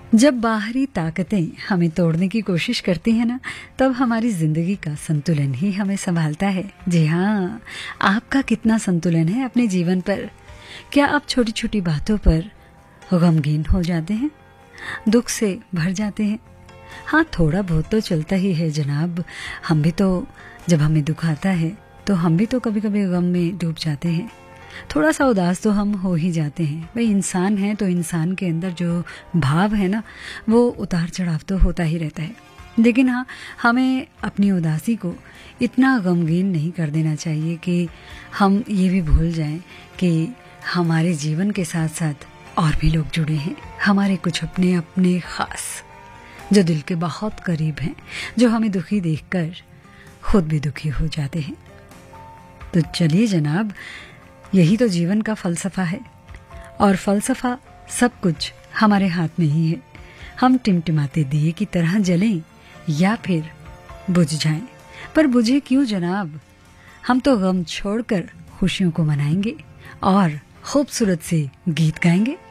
जब बाहरी ताकतें हमें तोड़ने की कोशिश करती हैं ना, तब हमारी जिंदगी का संतुलन ही हमें संभालता है। जी हाँ, आपका कितना संतुलन है अपने जीवन पर? क्या आप छोटी छोटी बातों पर गमगीन हो जाते हैं, दुख से भर जाते हैं? हाँ, थोड़ा बहुत तो चलता ही है जनाब। हम भी तो, जब हमें दुख आता है तो हम भी तो कभी कभी गम में डूब जाते हैं। थोड़ा सा उदास तो हम हो ही जाते हैं। भाई, इंसान है तो इंसान के अंदर जो भाव है ना, वो उतार चढ़ाव तो होता ही रहता है। लेकिन हाँ, हमें अपनी उदासी को इतना गमगीन नहीं कर देना चाहिए कि हम ये भी भूल जाएं कि हमारे जीवन के साथ साथ और भी लोग जुड़े हैं, हमारे कुछ अपने अपने खास, जो दिल के बहुत करीब हैं, जो हमें दुखी देखकर खुद भी दुखी हो जाते हैं। तो चलिए जनाब, यही तो जीवन का फलसफा है। और फलसफा सब कुछ हमारे हाथ में ही है। हम टिमटिमाते दिए की तरह जलें या फिर बुझ जाएं। पर बुझे क्यों जनाब, हम तो गम छोड़कर खुशियों को मनाएंगे और खूबसूरत से गीत गाएंगे।